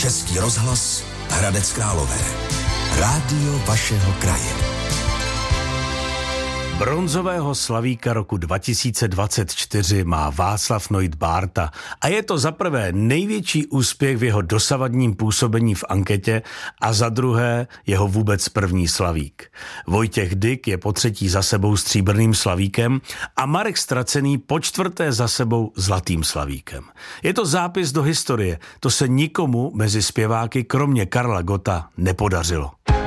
Český rozhlas Hradec Králové. Rádio vašeho kraje. Bronzového slavíka roku 2024 má Václav Noit Bárta a je to za prvé největší úspěch v jeho dosavadním působení v anketě a za druhé jeho vůbec první slavík. Vojtěch Dyk je po třetí za sebou stříbrným slavíkem a Marek Stracený po čtvrté za sebou zlatým slavíkem. Je to zápis do historie, to se nikomu mezi zpěváky kromě Karla Gotta nepodařilo.